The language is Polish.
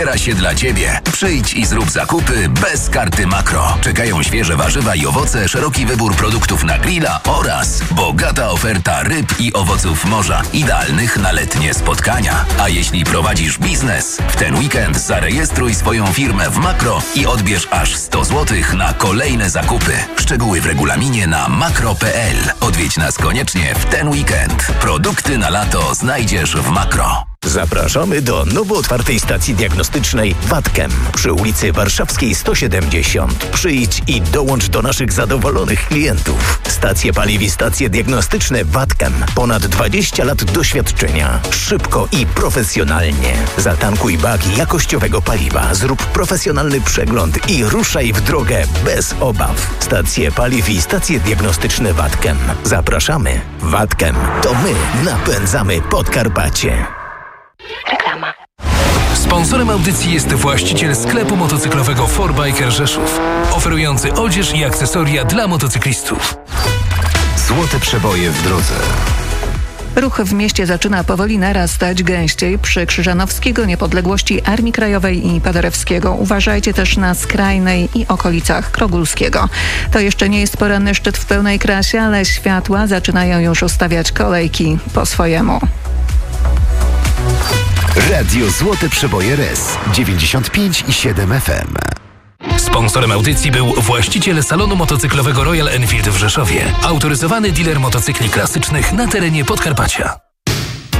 Otwiera się dla Ciebie. Przyjdź i zrób zakupy bez karty Makro. Czekają świeże warzywa i owoce, szeroki wybór produktów na grilla oraz bogata oferta ryb i owoców morza, idealnych na letnie spotkania. A jeśli prowadzisz biznes, w ten weekend zarejestruj swoją firmę w Makro i odbierz aż 100 zł na kolejne zakupy. Szczegóły w regulaminie na makro.pl. Odwiedź nas koniecznie w ten weekend. Produkty na lato znajdziesz w Makro. Zapraszamy do nowo otwartej stacji diagnostycznej Watkem przy ulicy Warszawskiej 170. Przyjdź i dołącz do naszych zadowolonych klientów. Stacje paliw i stacje diagnostyczne Watkem. Ponad 20 lat doświadczenia. Szybko i profesjonalnie. Zatankuj bak jakościowego paliwa, zrób profesjonalny przegląd i ruszaj w drogę bez obaw. Stacje paliw i stacje diagnostyczne Watkem. Zapraszamy. Watkem to my napędzamy Podkarpacie. Reklama. Sponsorem audycji jest właściciel sklepu motocyklowego 4Biker Rzeszów, oferujący odzież i akcesoria dla motocyklistów. Złote przeboje w drodze. Ruch w mieście zaczyna powoli narastać gęściej przy Krzyżanowskiego, Niepodległości, Armii Krajowej i Paderewskiego. Uważajcie też na Skrajnej i okolicach Krogulskiego. To jeszcze nie jest poranny szczyt w pełnej krasie, ale światła zaczynają już ustawiać kolejki po swojemu. Radio Złote Przeboje RS 95,7 FM. Sponsorem audycji był właściciel salonu motocyklowego Royal Enfield w Rzeszowie, autoryzowany dealer motocykli klasycznych na terenie Podkarpacia.